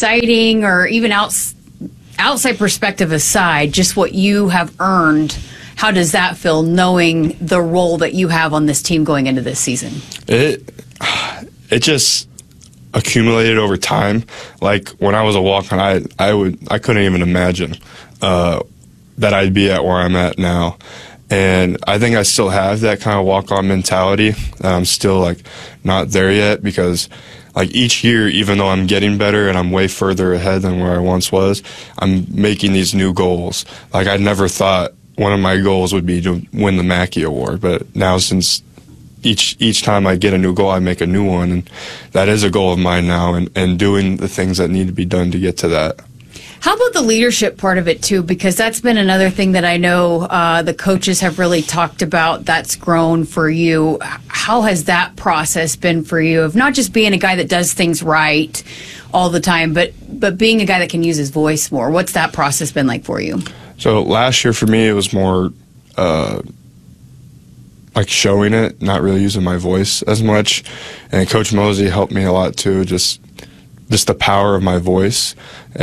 exciting, or even outside perspective aside, just what you have earned, how does that feel, knowing the role that you have on this team going into this season? It just accumulated over time. Like when I was a walk-on, I couldn't even imagine that I'd be at where I'm at now. And I think I still have that kind of walk-on mentality. I'm still like not there yet, because like each year, even though I'm getting better and I'm way further ahead than where I once was, I'm making these new goals. Like I never thought one of my goals would be to win the Mackey Award, but now since each time I get a new goal, I make a new one, and that is a goal of mine now, and doing the things that need to be done to get to that. How about the leadership part of it, too? Because that's been another thing that I know the coaches have really talked about that's grown for you. How has that process been for you, of not just being a guy that does things right all the time, but being a guy that can use his voice more? What's that process been like for you? So last year for me, it was more like showing it, not really using my voice as much. And Coach Mosey helped me a lot, too, just the power of my voice.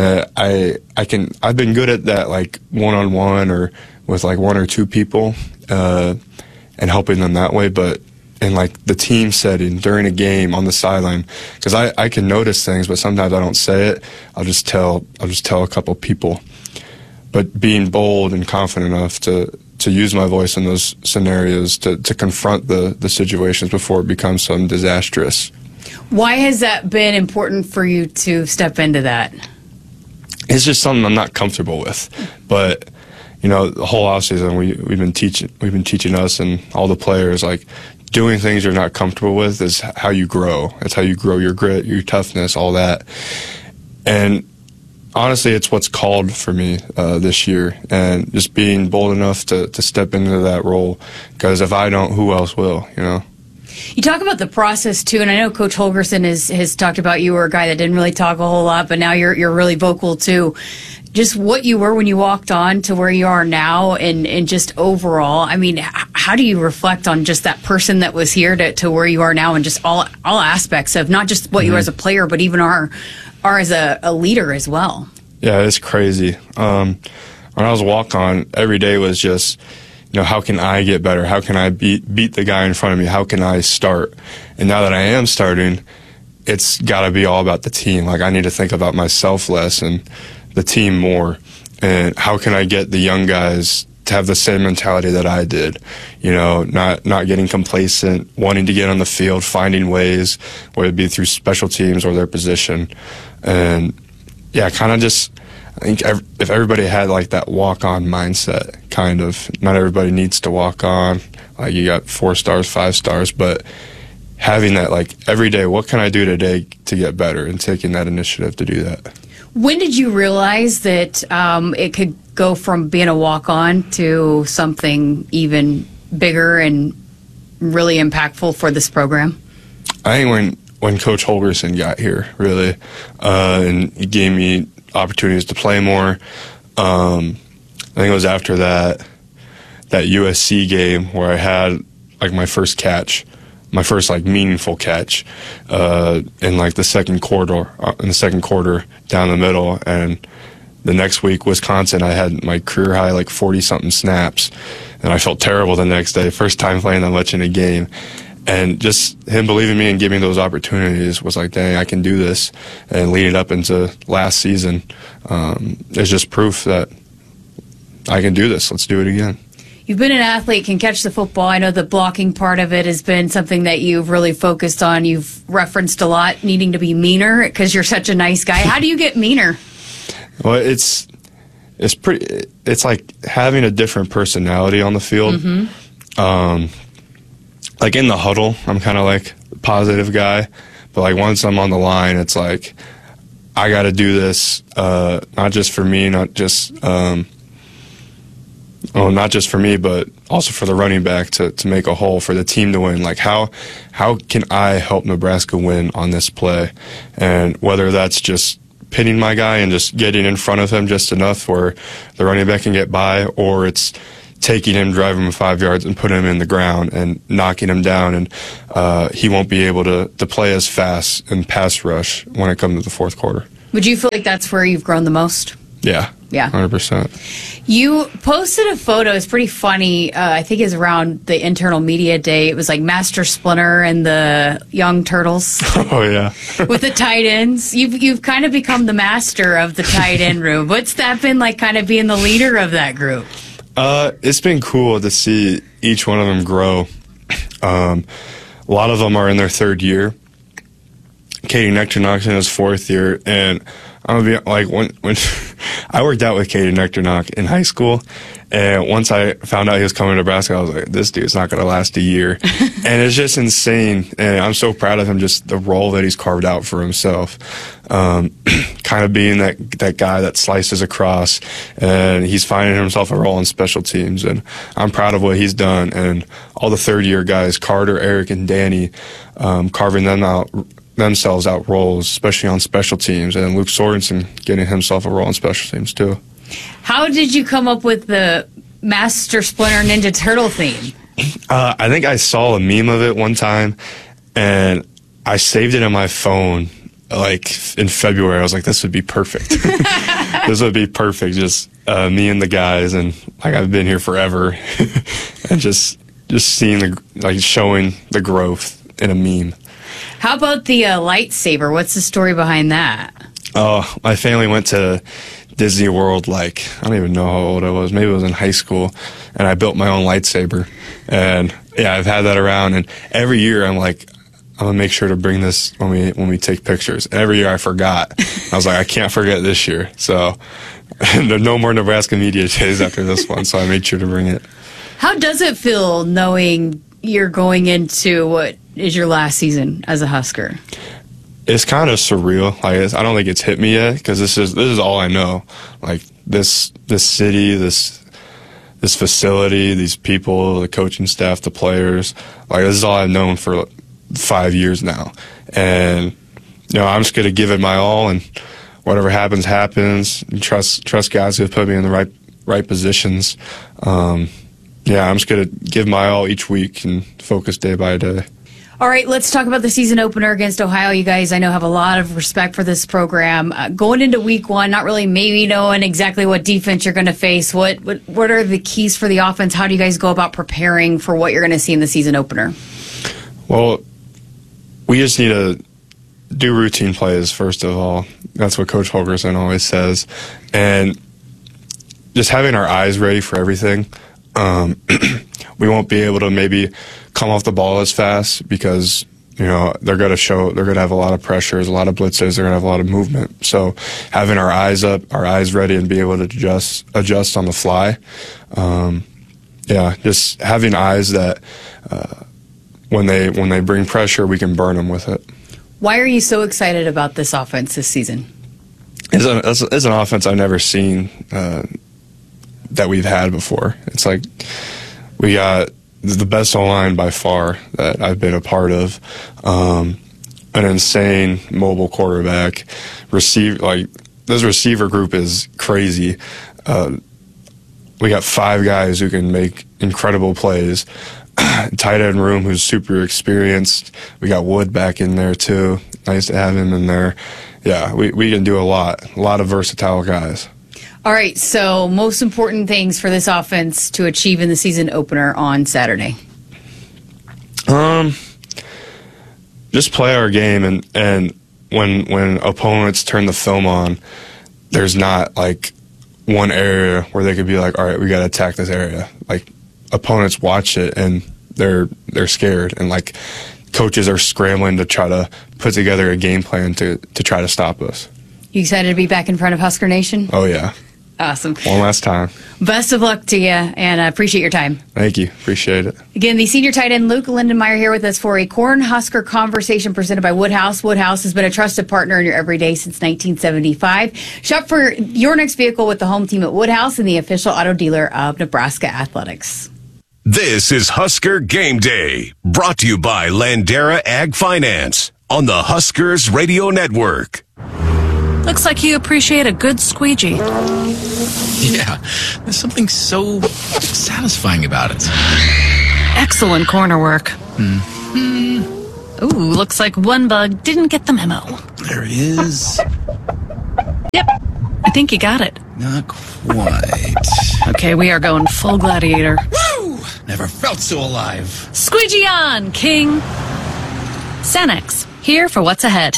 I've been good at that, like one-on-one or with like one or two people, and helping them that way. But in like the team setting during a game on the sideline, because I can notice things, but sometimes I don't say it. I'll just tell a couple people. But being bold and confident enough to use my voice in those scenarios, to confront the situations before it becomes something disastrous. Why has that been important for you to step into that? It's just something I'm not comfortable with. But you know, the whole offseason we've been teaching us and all the players, like, doing things you're not comfortable with is how you grow. It's how you grow your grit, your toughness, all that. And honestly, it's what's called for me this year, and just being bold enough to step into that role, because if I don't, who else will, you know? You talk about the process, too, and I know Coach Holgerson has talked about you were a guy that didn't really talk a whole lot, but now you're really vocal, too. Just what you were when you walked on to where you are now, and just overall, I mean, how do you reflect on just that person that was here to where you are now, and just all aspects of not just what you are as a player, but even are as a leader as well? Yeah, it's crazy. When I was walk-on, every day was just, you know, how can I get better? How can I beat the guy in front of me? How can I start? And now that I am starting, it's got to be all about the team. Like, I need to think about myself less and the team more. And how can I get the young guys to have the same mentality that I did? You know, not getting complacent, wanting to get on the field, finding ways, whether it be through special teams or their position. And yeah, kind of just, I think if everybody had like that walk-on mindset, kind of, not everybody needs to walk on, like you got 4 stars, 5 stars, but having that, like, every day, what can I do today to get better, and taking that initiative to do that. When did you realize that it could go from being a walk-on to something even bigger and really impactful for this program? I think when Coach Holgerson got here, really, and he gave me opportunities to play more. I think it was after that USC game where I had like my first catch, my first like meaningful catch, in like the second quarter down the middle. And the next week, Wisconsin, I had my career high like 40-something snaps, and I felt terrible the next day. First time playing that much in a game. And just him believing me and giving me those opportunities was like, dang, I can do this. And leading up into last season, is just proof that I can do this. Let's do it again. You've been an athlete, can catch the football. I know the blocking part of it has been something that you've really focused on. You've referenced a lot needing to be meaner because you're such a nice guy. How do you get meaner? Well, it's like having a different personality on the field. Mm-hmm. Like in the huddle, I'm kind of like a positive guy, but like once I'm on the line, it's like I got to do this, not just for me, not just for me, but also for the running back to make a hole, for the team to win. Like how can I help Nebraska win on this play? And whether that's just pinning my guy and just getting in front of him just enough where the running back can get by, or it's taking him, driving him 5 yards and putting him in the ground and knocking him down, and he won't be able to play as fast and pass rush when it comes to the fourth quarter. Would you feel like that's where you've grown the most? Yeah. Yeah. 100%. You posted a photo. It's pretty funny. I think it's around the internal media day. It was like Master Splinter and the Young Turtles. Oh, yeah. With the tight ends. You've kind of become the master of the tight end room. What's that been like, kind of being the leader of that group? It's been cool to see each one of them grow. A lot of them are in their third year. Katie Nectarnock's in his fourth year, and I'm gonna be like, when I worked out with Katie Nectarnock in high school, and once I found out he was coming to Nebraska, I was like, this dude's not gonna last a year. And it's just insane, and I'm so proud of him, just the role that he's carved out for himself. Kind of being that guy that slices across, and he's finding himself a role in special teams, and I'm proud of what he's done. And all the third year guys, Carter, Eric, and Danny, carving themselves out roles, especially on special teams, and Luke Sorensen getting himself a role in special teams too. How did you come up with the Master Splinter Ninja Turtle theme? I think I saw a meme of it one time, and I saved it in my phone like in February. I was like, this would be perfect. This would be perfect. Just me and the guys, and like I've been here forever, and just seeing showing the growth in a meme. How about the lightsaber? What's the story behind that? Oh, my family went to Disney World, I don't even know how old I was. Maybe it was in high school, and I built my own lightsaber. And yeah, I've had that around, and every year I'm like, I'm gonna make sure to bring this when we take pictures. And every year I forgot. I was like, I can't forget this year. So no more Nebraska media days after this one. So I made sure to bring it. How does it feel knowing you're going into what is your last season as a Husker? It's kind of surreal. I don't think it's hit me yet, because this is all I know. Like this city, this facility, these people, the coaching staff, the players. Like this is all I've known for 5 years now, and I'm just gonna give it my all, and whatever happens, happens. And trust guys who have put me in the right positions. I'm just gonna give my all each week and focus day by day. All right, let's talk about the season opener against Ohio. You guys, I know, have a lot of respect for this program. Going into week one, not really maybe knowing exactly what defense you're going to face. What are the keys for the offense? How do you guys go about preparing for what you're going to see in the season opener? Well, we just need to do routine plays, first of all. That's what Coach Holgorsen always says. And just having our eyes ready for everything. We won't be able to maybe come off the ball as fast, because they're going to have a lot of pressures, a lot of blitzes, they're going to have a lot of movement. So having our eyes up, our eyes ready, and be able to adjust on the fly. Just having eyes that when they bring pressure, we can burn them with it. Why are you so excited about this offense this season? It's an offense I've never seen that we've had before. It's like we got the best O-line by far that I've been a part of. An insane mobile quarterback. This receiver group is crazy. We got 5 guys who can make incredible plays. Tight end room who's super experienced. We got Wood back in there too. Nice to have him in there. Yeah, we can do a lot of versatile guys. All right, so most important things for this offense to achieve in the season opener on Saturday? Just play our game, and when opponents turn the film on, there's not like one area where they could be like, all right, we got to attack this area. Like opponents watch it and they're scared, and like coaches are scrambling to try to put together a game plan to try to stop us. You excited to be back in front of Husker Nation? Oh yeah. Awesome. One last time. Best of luck to you, and I appreciate your time. Thank you. Appreciate it. Again, the senior tight end Luke Lindenmeyer here with us for a Cornhusker conversation presented by Woodhouse. Woodhouse has been a trusted partner in your everyday since 1975. Shop for your next vehicle with the home team at Woodhouse and the official auto dealer of Nebraska Athletics. This is Husker Game Day, brought to you by Landera Ag Finance on the Huskers Radio Network. Looks like you appreciate a good squeegee. Yeah, there's something so satisfying about it. Excellent corner work. Mm-hmm. Ooh, looks like one bug didn't get the memo. There is. Yep, I think you got it. Not quite. Okay, we are going full gladiator. Woo! Never felt so alive. Squeegee on, King. Cenex, here for what's ahead.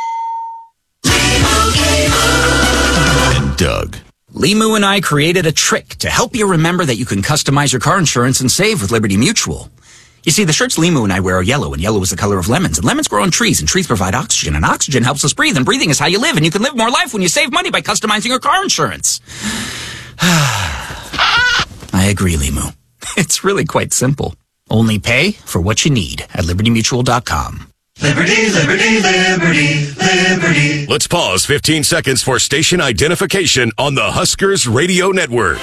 And Doug. Limu and I created a trick to help you remember that you can customize your car insurance and save with Liberty Mutual. You see, the shirts Limu and I wear are yellow, and yellow is the color of lemons. And lemons grow on trees, and trees provide oxygen, and oxygen helps us breathe, and breathing is how you live, and you can live more life when you save money by customizing your car insurance. I agree, Limu. It's really quite simple. Only pay for what you need at libertymutual.com. Liberty, liberty, liberty, liberty. Let's pause 15 seconds for station identification on the Huskers Radio Network.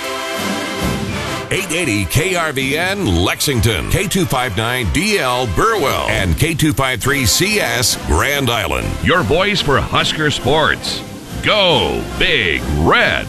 880 KRVN Lexington, K259DL Burwell, and K253CS Grand Island. Your voice for Husker sports. Go Big Red.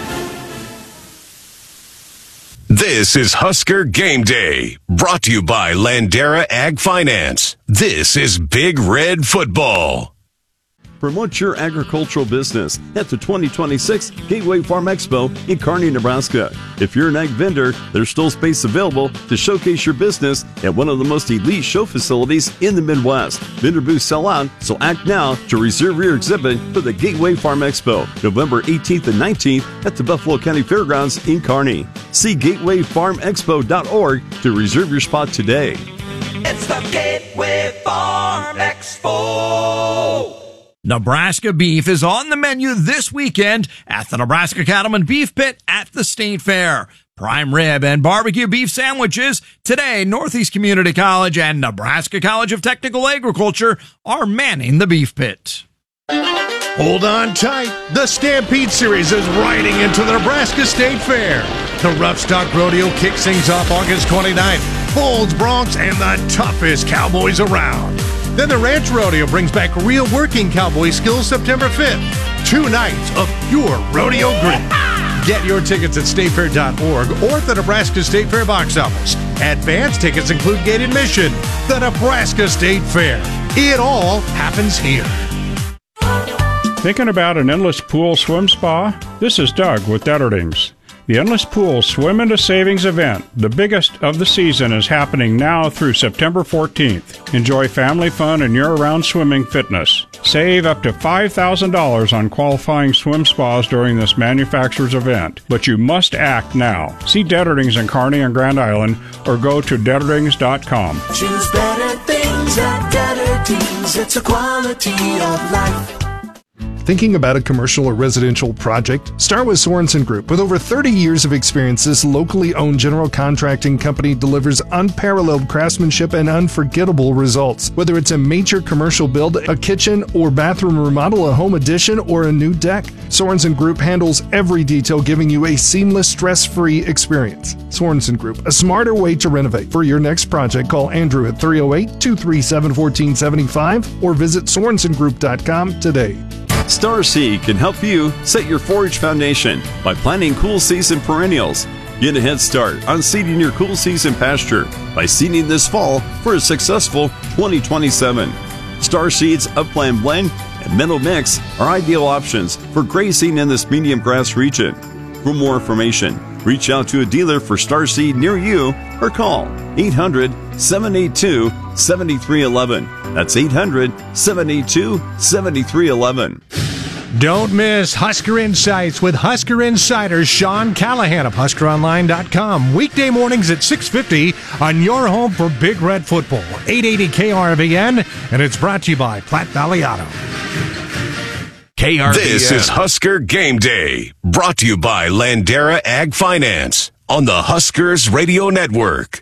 This is Husker Game Day, brought to you by Landera Ag Finance. This is Big Red Football. Promote your agricultural business at the 2026 Gateway Farm Expo in Kearney, Nebraska. If you're an ag vendor, there's still space available to showcase your business at one of the most elite show facilities in the Midwest. Vendor booths sell out, so act now to reserve your exhibit for the Gateway Farm Expo, November 18th and 19th at the Buffalo County Fairgrounds in Kearney. See gatewayfarmexpo.org to reserve your spot today. It's the Gateway Farm Expo. Nebraska beef is on the menu this weekend at the Nebraska Cattleman Beef Pit at the State Fair. Prime rib and barbecue beef sandwiches. Today, Northeast Community College and Nebraska College of Technical Agriculture are manning the beef pit. Hold on tight. The Stampede Series is riding into the Nebraska State Fair. The Rough Stock Rodeo kicks things off August 29th. Bulls, Broncs, and the toughest cowboys around. Then the Ranch Rodeo brings back real working cowboy skills September 5th. 2 nights of pure rodeo grit. Get your tickets at statefair.org or at the Nebraska State Fair box office. Advance tickets include gate admission. The Nebraska State Fair. It all happens here. Thinking about an endless pool swim spa? This is Doug with Detterdings. The Endless Pool Swim into Savings event, the biggest of the season, is happening now through September 14th. Enjoy family fun and year-round swimming fitness. Save up to $5,000 on qualifying swim spas during this manufacturer's event, but you must act now. See Detterdings in Kearney and Grand Island or go to Detterdings.com. Choose better things at Detterdings. It's a quality of life. Thinking about a commercial or residential project? Start with Sorensen Group. With over 30 years of experience, this locally owned general contracting company delivers unparalleled craftsmanship and unforgettable results. Whether it's a major commercial build, a kitchen or bathroom remodel, a home addition, or a new deck, Sorensen Group handles every detail, giving you a seamless, stress-free experience. Sorensen Group, a smarter way to renovate. For your next project, call Andrew at 308-237-1475 or visit SorensenGroup.com today. Star Seed can help you set your forage foundation by planting cool season perennials. Get a head start on seeding your cool season pasture by seeding this fall for a successful 2027. Star Seed's Upland Blend and Meadow Mix are ideal options for grazing in this medium grass region. For more information, reach out to a dealer for Star Seed near you or call 800-782-7311. That's 800-782-7311. Don't miss Husker Insights with Husker Insider Sean Callahan of HuskerOnline.com. Weekday mornings at 6:50 on your home for Big Red Football. 880 KRVN, and it's brought to you by Platte Valley Auto. KRVN. This is Husker Game Day, brought to you by Landera Ag Finance on the Huskers Radio Network.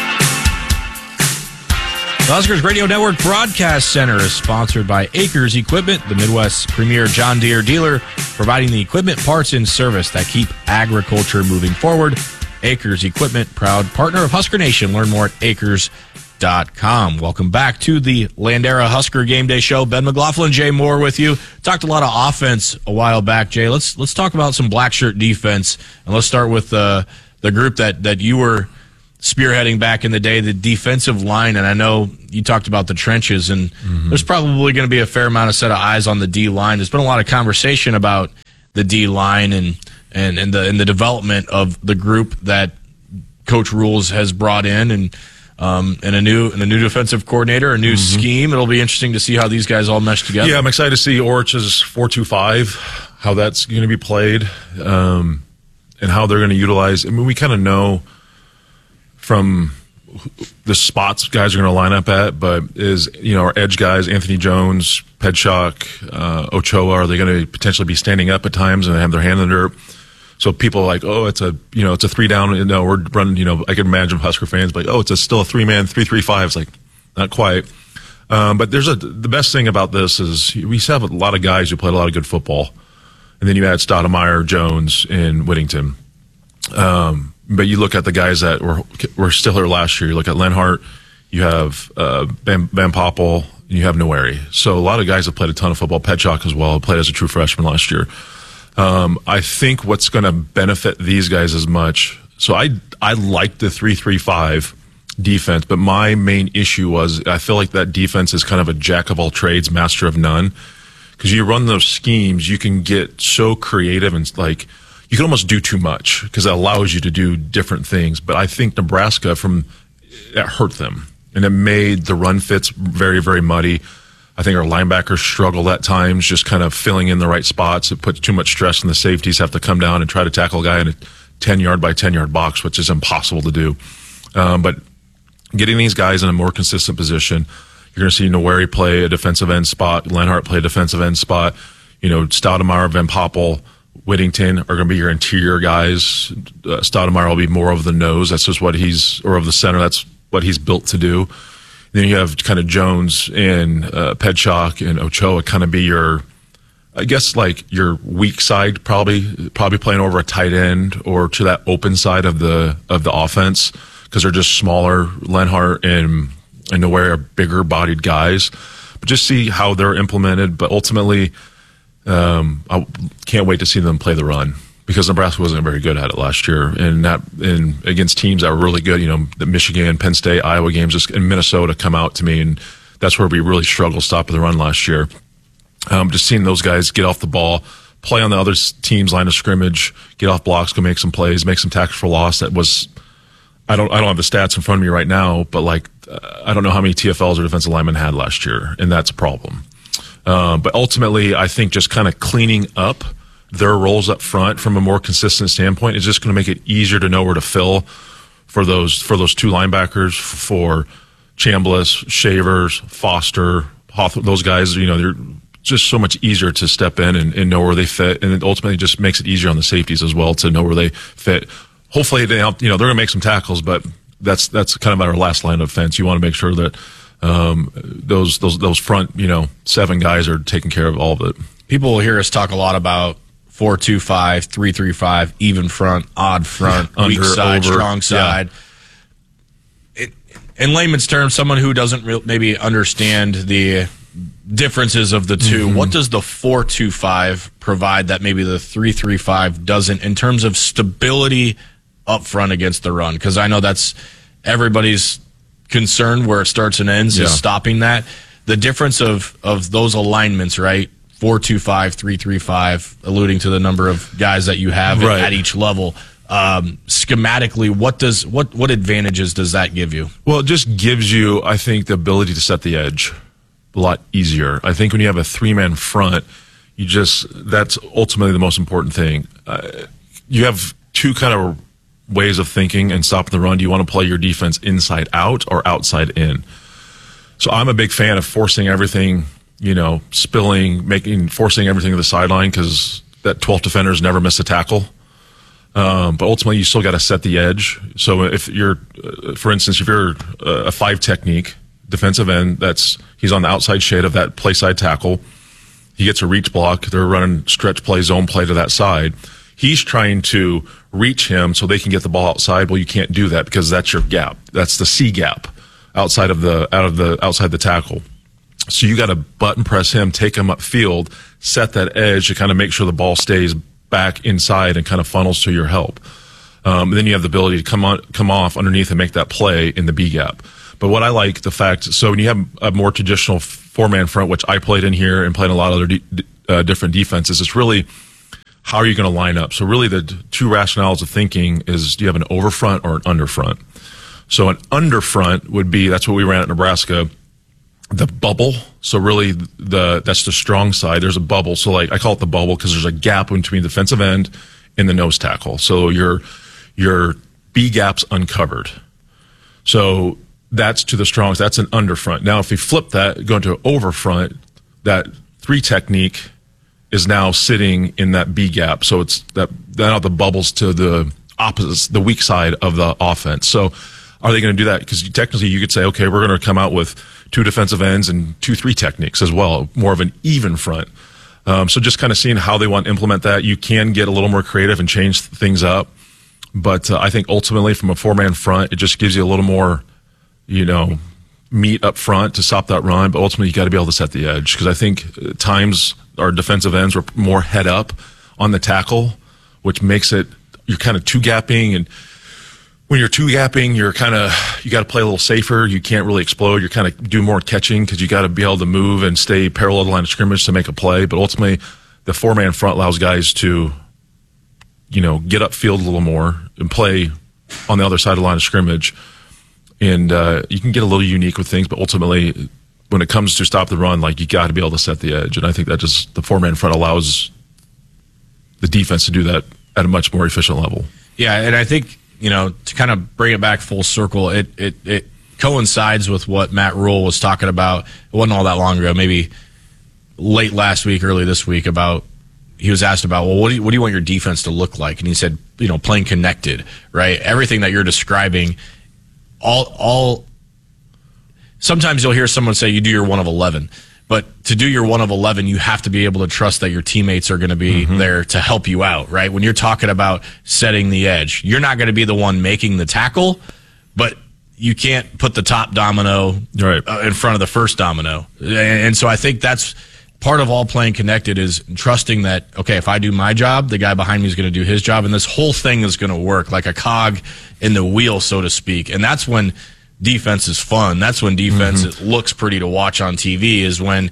The Huskers Radio Network Broadcast Center is sponsored by Acres Equipment, the Midwest's premier John Deere dealer, providing the equipment, parts, and service that keep agriculture moving forward. Acres Equipment, proud partner of Husker Nation. Learn more at acres.com. Welcome back to the Landera Husker Game Day Show. Ben McLaughlin, Jay Moore with you. Talked a lot of offense a while back, Jay. Let's talk about some black shirt defense, and let's start with the group that you were spearheading back in the day, the defensive line, and I know you talked about the trenches, and there's probably going to be a fair amount of set of eyes on the D line. There's been a lot of conversation about the D line and the development of the group that Coach Rules has brought in, and a new defensive coordinator, a new scheme. It'll be interesting to see how these guys all mesh together. Yeah, I'm excited to see Orch's 4-2-5, how that's going to be played, and how they're going to utilize. I mean, we kind of know from the spots guys are going to line up at, but our edge guys, Anthony Jones, Pedchock, Ochoa, are they going to potentially be standing up at times and have their hand in the dirt? So people are like, oh, it's a 3-down. No, we're running. I can imagine Husker fans like, oh, it's still a 3-man 3-3-5. It's like not quite. But the best thing about this is we have a lot of guys who played a lot of good football, and then you add Stoudemire, Jones, and Whittington. But you look at the guys that were still here last year. You look at Lenhart, you have Van Poppel, and you have Noweri. So a lot of guys have played a ton of football. Pedchock as well, played as a true freshman last year. I think what's going to benefit these guys as much. So I like the 3-3-5 defense, but my main issue was I feel like that defense is kind of a jack of all trades, master of none. Because you run those schemes, you can get so creative and like you can almost do too much because it allows you to do different things. But I think Nebraska it hurt them, and it made the run fits very, very muddy. I think our linebackers struggle at times, just kind of filling in the right spots. It puts too much stress on the safeties, have to come down and try to tackle a guy in a 10-yard by 10-yard box, which is impossible to do. But getting these guys in a more consistent position, you're going to see Noweri play a defensive end spot, Lenhart play a defensive end spot. Stoudemire, Van Poppel, Whittington are going to be your interior guys. Stoudemire will be more of the nose. That's just what or of the center. That's what he's built to do. Then you have kind of Jones and Pedchock and Ochoa kind of be your weak side, probably playing over a tight end or to that open side of the offense because they're just smaller. Lenhart and Noweri are bigger bodied guys, but just see how they're implemented. But ultimately, I can't wait to see them play the run because Nebraska wasn't very good at it last year, and against teams that were really good. The Michigan, Penn State, Iowa games, and Minnesota come out to me, and that's where we really struggled stopping the run last year. Just seeing those guys get off the ball, play on the other team's line of scrimmage, get off blocks, go make some plays, make some tackles for loss. That was I don't have the stats in front of me right now, but I don't know how many TFLs or defensive linemen had last year, and that's a problem. But ultimately, I think just kind of cleaning up their roles up front from a more consistent standpoint is just going to make it easier to know where to fill for those two linebackers, for Chambliss, Shavers, Foster, Hawthorne, those guys. They're just so much easier to step in and know where they fit, and it ultimately just makes it easier on the safeties as well to know where they fit. Hopefully, they're going to make some tackles, but that's kind of our last line of defense. You want to make sure that those front 7 guys are taking care of all of it. People will hear us talk a lot about 4-2-5, 3-3-5, even front, odd front, weak side, strong side. Yeah. In layman's terms, someone who doesn't maybe understand the differences of the two, what does the 4-2-5 provide that maybe the 3-3-5 doesn't in terms of stability up front against the run? Because I know that's everybody's concern where it starts and ends is stopping that. The difference of those alignments, right? 4-2-5, 3-3-5, alluding to the number of guys that you have at each level. Schematically, what advantages does that give you? Well, it just gives you, I think, the ability to set the edge a lot easier. I think when you have a 3-man front, that's ultimately the most important thing. You have two kind of ways of thinking and stopping the run. Do you want to play your defense inside out or outside in? So I'm a big fan of forcing everything, forcing everything to the sideline because that 12th defenders never miss a tackle. But ultimately, you still got to set the edge. So if you're, for instance, if you're a 5 technique defensive end, he's on the outside shade of that play side tackle. He gets a reach block. They're running stretch play, zone play to that side. He's trying to reach him so they can get the ball outside. Well, you can't do that because that's your gap. That's the C gap outside the tackle. So you got to button press him, take him upfield, set that edge to kind of make sure the ball stays back inside and kind of funnels to your help. Then you have the ability to come off underneath and make that play in the B gap. But what I like the fact, so when you have a more traditional 4-man front, which I played in here and played in a lot of other different defenses, it's really how are you going to line up? So really the two rationales of thinking is, do you have an over front or an under front? So an under front would be, that's what we ran at Nebraska, the bubble. So really that's the strong side. There's a bubble. So like I call it the bubble because there's a gap between the defensive end and the nose tackle. So your B gap's uncovered. So that's to the strongs. That's an under front. Now if we flip that, go into an over front, that 3 technique is now sitting in that B gap. So it's that now the bubbles to the opposite, the weak side of the offense. So are they going to do that? Because technically you could say, okay, we're going to come out with 2 defensive ends and 2-3 techniques as well, more of an even front. So just kind of seeing how they want to implement that. You can get a little more creative and change things up. But I think ultimately from a 4-man front, it just gives you a little more, meat up front to stop that run. But ultimately you got to be able to set the edge. Because I think at times our defensive ends were more head up on the tackle, which makes it, you're kind of 2-gapping, and when you're 2-gapping, you got to play a little safer. You can't really explode. You're kind of do more catching because you got to be able to move and stay parallel to the line of scrimmage to make a play. But ultimately, the 4-man front allows guys to, get upfield a little more and play on the other side of the line of scrimmage. And you can get a little unique with things, but ultimately, when it comes to stop the run, like you got to be able to set the edge. And I think that just the 4-man front allows the defense to do that at a much more efficient level. Yeah, and I think, to kind of bring it back full circle, it coincides with what Matt Rule was talking about. It wasn't all that long ago, maybe late last week, early this week, he was asked about, well, what do you want your defense to look like? And he said, playing connected, right? Everything that you're describing, sometimes you'll hear someone say you do your 1 of 11. But to do your 1 of 11, you have to be able to trust that your teammates are going to be there to help you out, right? When you're talking about setting the edge, you're not going to be the one making the tackle, but you can't put the top domino in front of the first domino. And so I think that's part of all playing connected, is trusting that, okay, if I do my job, the guy behind me is going to do his job, and this whole thing is going to work like a cog in the wheel, so to speak. And that's when defense is fun. That's when defense looks pretty to watch on TV, is when,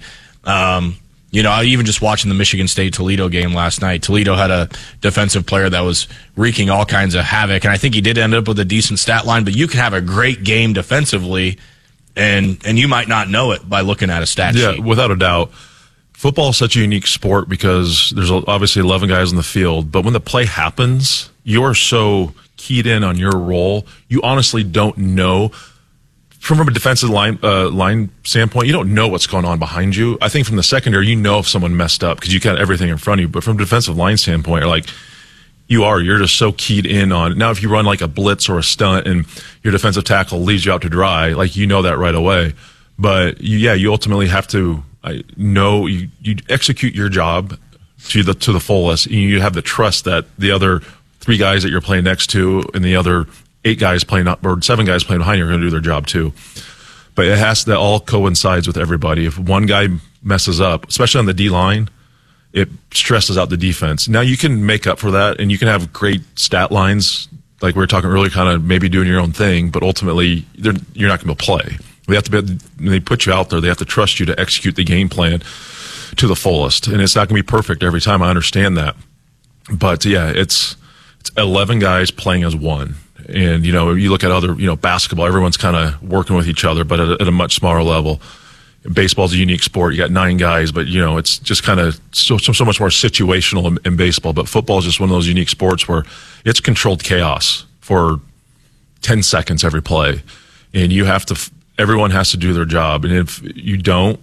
even just watching the Michigan State-Toledo game last night, Toledo had a defensive player that was wreaking all kinds of havoc, and I think he did end up with a decent stat line, but you can have a great game defensively, and you might not know it by looking at a stat sheet. Yeah, without a doubt. Football is such a unique sport because there's obviously 11 guys in the field, but when the play happens, you're so keyed in on your role, you honestly don't know. From a defensive line standpoint, you don't know what's going on behind you. I think from the secondary, if someone messed up because you got everything in front of you. But from a defensive line standpoint, you're just so keyed in on. Now, if you run like a blitz or a stunt and your defensive tackle leaves you out to dry, that right away. But you ultimately have to know you execute your job to the fullest. And you have the trust that the other 3 guys that you're playing next to and the other 8 guys playing up, or 7 guys playing behind you are going to do their job too. But that all coincides with everybody. If one guy messes up, especially on the D line, it stresses out the defense. Now you can make up for that, and you can have great stat lines, like we were talking earlier, kind of maybe doing your own thing. But ultimately, you're not going to play. When they put you out there, they have to trust you to execute the game plan to the fullest, and it's not going to be perfect every time. I understand that, but it's 11 guys playing as one. And, you look at other, basketball, everyone's kind of working with each other, but at a much smaller level. Baseball's a unique sport. You got 9 guys, but, it's just kind of so much more situational in baseball. But football is just one of those unique sports where it's controlled chaos for 10 seconds every play. And everyone has to do their job. And if you don't,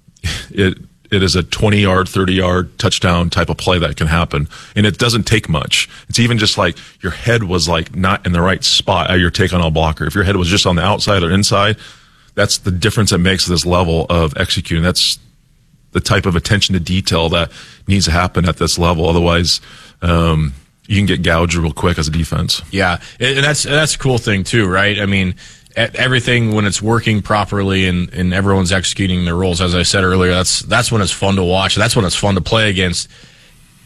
it is a 20-yard, 30-yard touchdown type of play that can happen. And it doesn't take much. It's even just like your head was not in the right spot at your take on a blocker. If your head was just on the outside or inside, that's the difference it makes this level of executing. That's the type of attention to detail that needs to happen at this level. Otherwise, you can get gouged real quick as a defense. Yeah, and that's a cool thing too, right? I mean, everything, when it's working properly and everyone's executing their roles, as I said earlier, that's when it's fun to watch. That's when it's fun to play against.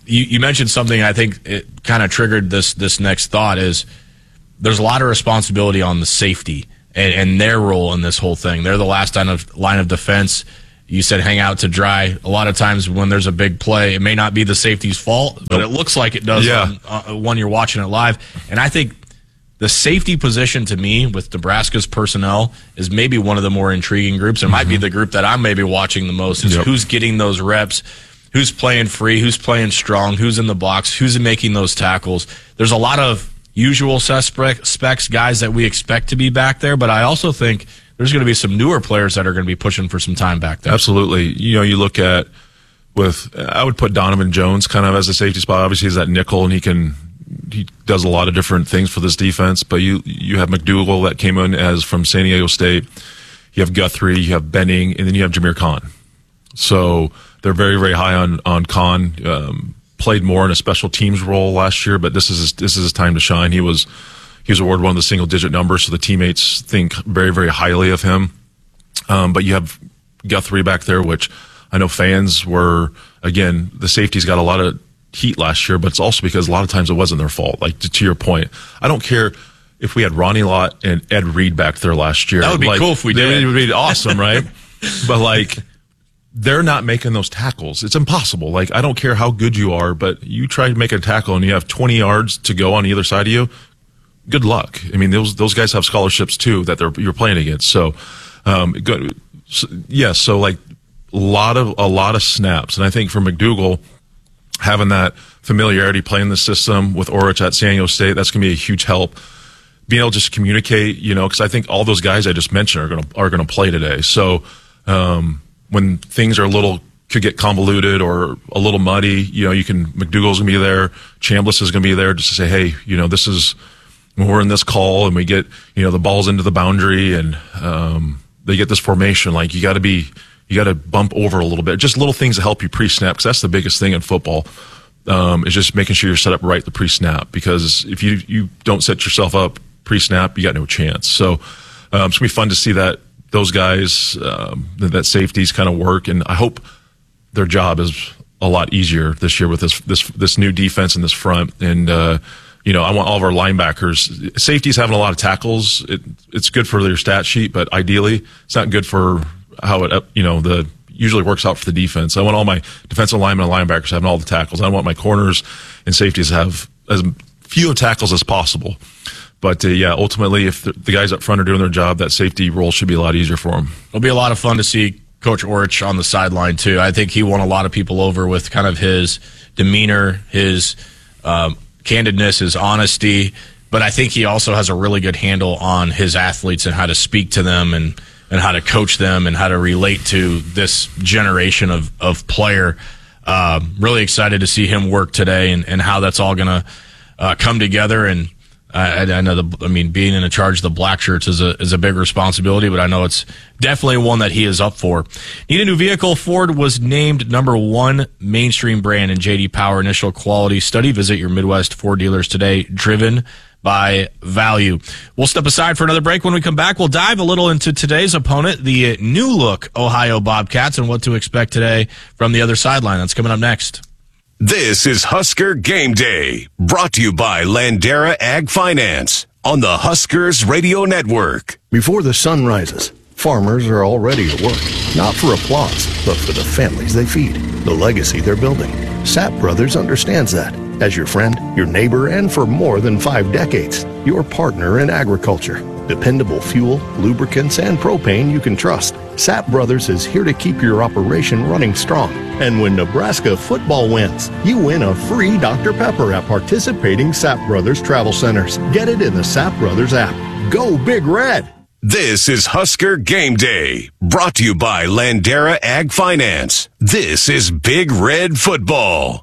you mentioned something. I think it kind of triggered this next thought. Is there's a lot of responsibility on the safety and their role in this whole thing. They're the last line of defense. You said hang out to dry. A lot of times when there's a big play, it may not be the safety's fault, but it looks like it does when you're watching it live. And I think the safety position, to me, with Nebraska's personnel, is maybe one of the more intriguing groups. It might be the group that I'm maybe watching the most, is who's getting those reps, who's playing free, who's playing strong, who's in the box, who's making those tackles. There's a lot of usual suspects, guys that we expect to be back there, but I also think there's going to be some newer players that are going to be pushing for some time back there. Absolutely. You look at I would put Donovan Jones kind of as a safety spot. Obviously, he's that nickel, and he does a lot of different things for this defense. But you have McDougal that came in as from San Diego State. You have Guthrie, you have Benning, and then you have Jameer Khan. So they're very, very high on Khan. Played more in a special teams role last year, but this is his time to shine. He was awarded one of the single-digit numbers, so the teammates think very, very highly of him. But you have Guthrie back there, which I know fans were, again, the safeties got a lot of heat last year, but it's also because a lot of times it wasn't their fault. Like, to your point, I don't care if we had Ronnie Lott and Ed Reed back there last year. That would be cool if we did. It would be awesome, right? But, they're not making those tackles. It's impossible. I don't care how good you are, but you try to make a tackle and you have 20 yards to go on either side of you, good luck. I mean, those guys have scholarships too that you're playing against. So, So a lot of snaps, and I think for McDougal, having that familiarity playing the system with Orich at San Diego State, that's going to be a huge help. Being able to just communicate, because I think all those guys I just mentioned are going to play today. So, when things are could get convoluted or a little muddy, McDougal's going to be there, Chambliss is going to be there just to say, hey, this is when we're in this call and we get, the ball's into the boundary and they get this formation, you got to bump over a little bit. Just little things to help you pre-snap, because that's the biggest thing in football, is just making sure you're set up right the pre-snap, because if you don't set yourself up pre-snap, you got no chance. So it's going to be fun to see those guys, that safeties kind of work, and I hope their job is a lot easier this year with this new defense in this front. And I want all of our linebackers. Safeties having a lot of tackles. It's good for their stat sheet, but ideally, it's not good for how it usually works out for the defense. I want all my defensive linemen and linebackers having all the tackles. I want my corners and safeties to have as few tackles as possible. But, ultimately, if the guys up front are doing their job, that safety role should be a lot easier for them. It'll be a lot of fun to see Coach Orich on the sideline, too. I think he won a lot of people over with kind of his demeanor, his candidness, his honesty. But I think he also has a really good handle on his athletes and how to speak to them and how to coach them and how to relate to this generation of player. Really excited to see him work today and how that's all going to come together. And I know being in charge of the black shirts is a big responsibility, but I know it's definitely one that he is up for. Need a new vehicle? Ford was named #1 mainstream brand in J.D. Power initial quality study. Visit your Midwest Ford dealers today, driven by value. We'll step aside for another break. When we come back, we'll dive a little into today's opponent, the new look Ohio Bobcats, and what to expect today from the other sideline. That's coming up next. This is Husker Game Day, brought to you by Landera Ag Finance on the Huskers Radio Network. Before the sun rises, farmers are already at work, not for applause, but for the families they feed, the legacy they're building. Sapp Brothers understands that. As your friend, your neighbor, and for more than 5 decades, your partner in agriculture. Dependable fuel, lubricants, and propane you can trust. Sapp Brothers is here to keep your operation running strong. And when Nebraska football wins, you win a free Dr. Pepper at participating Sapp Brothers travel centers. Get it in the Sapp Brothers app. Go Big Red! This is Husker Game Day, brought to you by Landera Ag Finance. This is Big Red Football.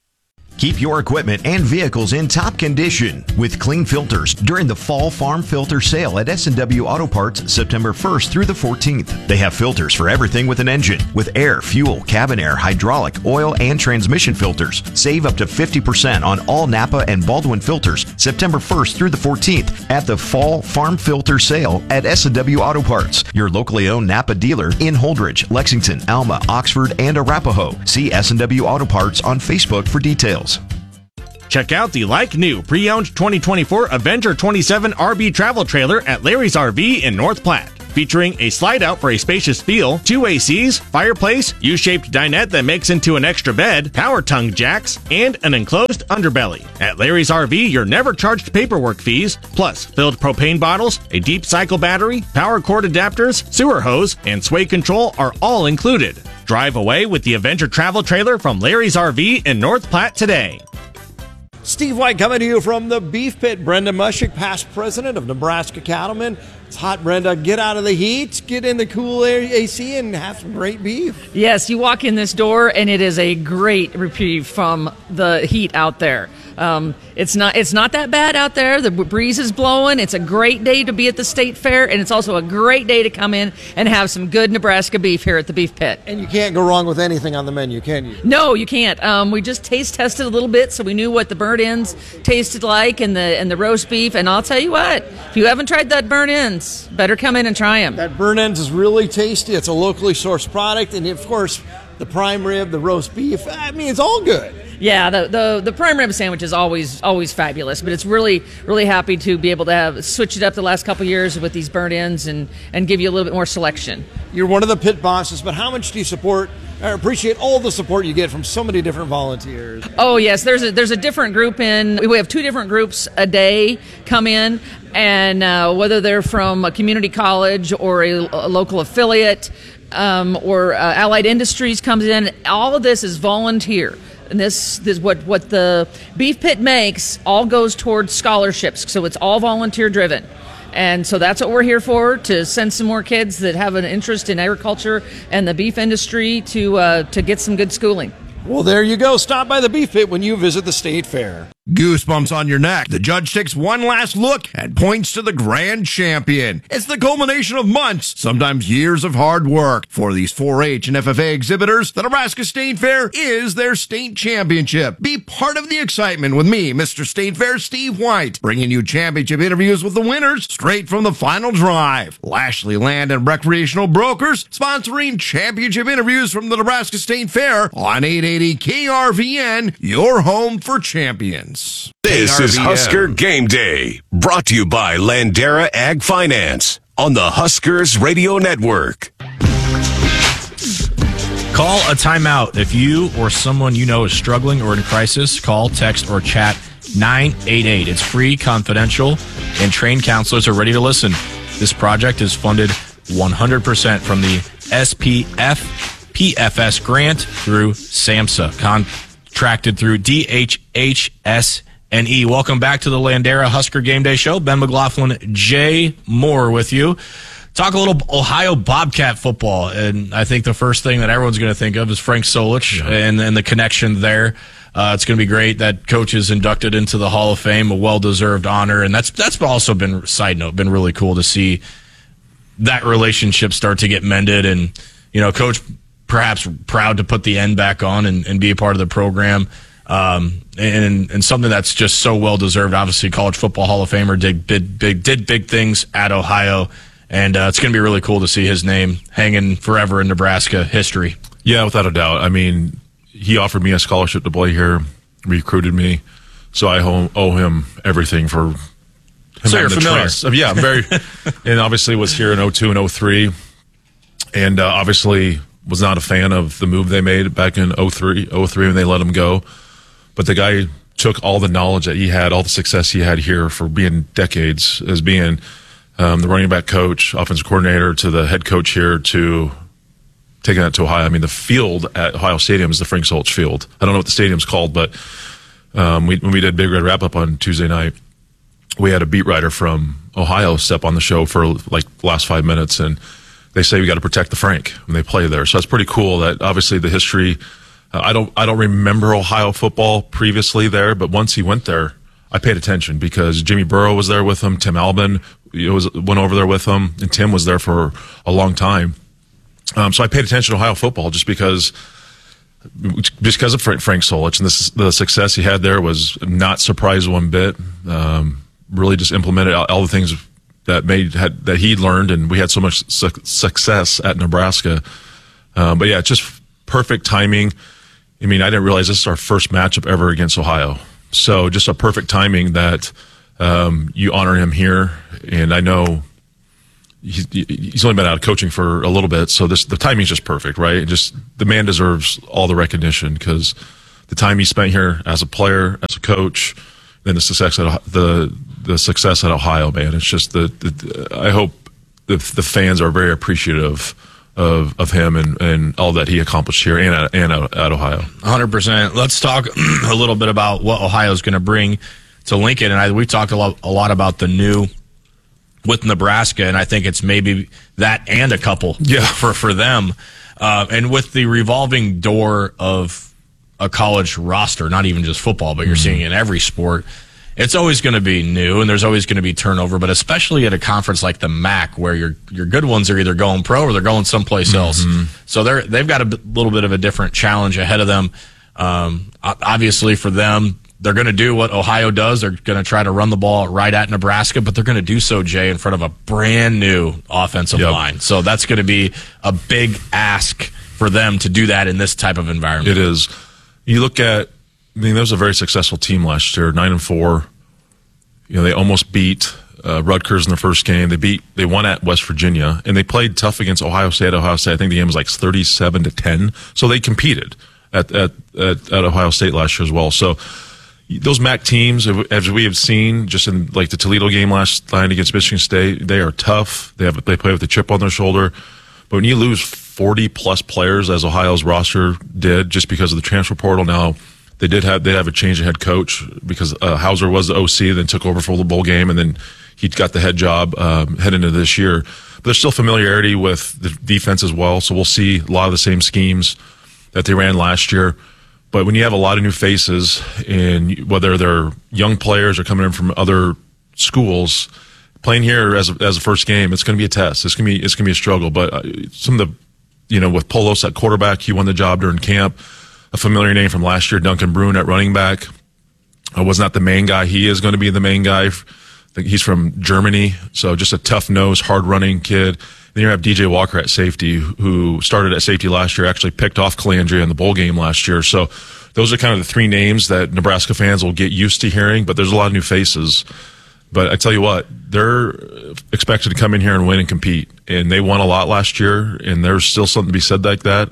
Keep your equipment and vehicles in top condition with clean filters during the Fall Farm Filter Sale at S&W Auto Parts September 1st through the 14th. They have filters for everything with an engine, with air, fuel, cabin air, hydraulic, oil, and transmission filters. Save up to 50% on all Napa and Baldwin filters September 1st through the 14th at the Fall Farm Filter Sale at S&W Auto Parts, your locally owned Napa dealer in Holdridge, Lexington, Alma, Oxford, and Arapahoe. See S&W Auto Parts on Facebook for details. Check out the like-new pre-owned 2024 Avenger 27 RV travel trailer at Larry's RV in North Platte. Featuring a slide-out for a spacious feel, 2 ACs, fireplace, U-shaped dinette that makes into an extra bed, power tongue jacks, and an enclosed underbelly. At Larry's RV, you're never charged paperwork fees, plus filled propane bottles, a deep cycle battery, power cord adapters, sewer hose, and sway control are all included. Drive away with the Avenger travel trailer from Larry's RV in North Platte today. Steve White coming to you from the Beef Pit. Brenda Mushik, past president of Nebraska Cattlemen. It's hot, Brenda. Get out of the heat, get in the cool AC, and have some great beef. Yes, you walk in this door, and it is a great reprieve from the heat out there. It's not that bad out there. The breeze is blowing. It's a great day to be at the State Fair, and it's also a great day to come in and have some good Nebraska beef here at the Beef Pit. And you can't go wrong with anything on the menu, can you? No, you can't. We just taste tested a little bit, so we knew what the burnt ends tasted like and the roast beef. And I'll tell you what, if you haven't tried that burnt ends, better come in and try them. That burnt ends is really tasty. It's a locally sourced product, and of course, the prime rib, the roast beef. I mean, it's all good. Yeah, the prime rib sandwich is always fabulous, but it's really happy to be able to have switched it up the last couple of years with these burnt ends and give you a little bit more selection. You're one of the pit bosses, but how much do you support or appreciate all the support you get from so many different volunteers? Oh yes, there's a different group we have 2 different groups a day come in, and whether they're from a community college or a local affiliate or Allied Industries comes in, all of this is volunteer. And this is what the Beef Pit makes all goes towards scholarships, so it's all volunteer driven. And so that's what we're here for, to send some more kids that have an interest in agriculture and the beef industry to get some good schooling. Well, there you go. Stop by the Beef Pit when you visit the State Fair. Goosebumps on your neck. The judge takes one last look and points to the grand champion. It's the culmination of months, sometimes years of hard work. For these 4-H and FFA exhibitors, the Nebraska State Fair is their state championship. Be part of the excitement with me, Mr. State Fair Steve White, bringing you championship interviews with the winners straight from the final drive. Lashley Land and Recreational Brokers sponsoring championship interviews from the Nebraska State Fair on 880 KRVN, your home for champions. This is Husker Game Day, brought to you by Landera Ag Finance on the Huskers Radio Network. Call a timeout. If you or someone you know is struggling or in crisis, call, text, or chat 988. It's free, confidential, and trained counselors are ready to listen. This project is funded 100% from the SPF PFS grant through SAMHSA, contracted through DHHS&E. Welcome back to the Landera Husker Game Day Show. Ben McLaughlin, Jay Moore with you. Talk a little Ohio Bobcat football, and I think the first thing that everyone's going to think of is Frank Solich and the connection there. It's going to be great that coach is inducted into the Hall of Fame, a well-deserved honor, and that's also been, side note, been really cool to see that relationship start to get mended, and coach perhaps proud to put the end back on and be a part of the program. And something that's just so well deserved. Obviously, College Football Hall of Famer did big things at Ohio, and it's going to be really cool to see his name hanging forever in Nebraska history. Yeah, without a doubt. I mean, he offered me a scholarship to play here, recruited me, so I owe him everything for him. So you're familiar? Yeah, I'm very, and obviously was here in 02 and 03, and obviously was not a fan of the move they made back in 03 when they let him go. But the guy took all the knowledge that he had, all the success he had here for being decades as being the running back coach, offensive coordinator, to the head coach here, to taking that to Ohio. I mean, the field at Ohio Stadium is the Frank Solich Field. I don't know what the stadium's called, but when we did Big Red Wrap-Up on Tuesday night, we had a beat writer from Ohio step on the show for like the last 5 minutes, and they say we got to protect the Frank when they play there. So that's pretty cool that obviously the history, I don't remember Ohio football previously there, but once he went there, I paid attention because Jimmy Burrow was there with him, Tim Albin went over there with him, and Tim was there for a long time. So I paid attention to Ohio football just because just because of Frank Solich and the success he had there was not surprised one bit. Really just implemented all the things that he learned, and we had so much success at Nebraska. But yeah, just perfect timing. I mean, I didn't realize this is our first matchup ever against Ohio. So just a perfect timing that you honor him here. And I know he's only been out of coaching for a little bit, so the timing's just perfect, right? Just the man deserves all the recognition because the time he spent here as a player, as a coach, then the success at Ohio, man. It's just I hope the fans are very appreciative of him and all that he accomplished here and at Ohio. 100%. Let's talk a little bit about what Ohio's going to bring to Lincoln. And we talked a lot about the new with Nebraska, and I think it's maybe that and a couple for them. And with the revolving door of a college roster, not even just football, but you're seeing in every sport, it's always going to be new, and there's always going to be turnover, but especially at a conference like the MAC, where your good ones are either going pro or they're going someplace else. So they've got a little bit of a different challenge ahead of them. Obviously, for them, they're going to do what Ohio does. They're going to try to run the ball right at Nebraska, but they're going to do so, Jay, in front of a brand new offensive line. So that's going to be a big ask for them to do that in this type of environment. It is. You look at, there was a very successful team last year, 9-4. They almost beat Rutgers in the first game. They won at West Virginia, and they played tough against Ohio State. I think the game was like 37-10. So they competed at Ohio State last year as well. So those MAC teams, as we have seen, just in like the Toledo game last night against Michigan State, they are tough. They play with a chip on their shoulder. But when you lose 40-plus players, as Ohio's roster did, just because of the transfer portal, now they did have a change of head coach because Hauser was the OC, then took over for the bowl game, and then he got the head job heading into this year. But there's still familiarity with the defense as well, so we'll see a lot of the same schemes that they ran last year. But when you have a lot of new faces, and whether they're young players or coming in from other schools, playing here as a first game, it's going to be a test. It's going to be a struggle. But some of the, with Polos at quarterback, he won the job during camp. A familiar name from last year, Duncan Brune at running back. Was not the main guy. He is going to be the main guy. I think he's from Germany, so just a tough-nosed, hard-running kid. Then you have DJ Walker at safety, who started at safety last year, actually picked off Calandria in the bowl game last year. So those are kind of the three names that Nebraska fans will get used to hearing, but there's a lot of new faces. But I tell you what, they're expected to come in here and win and compete. And they won a lot last year, and there's still something to be said like that.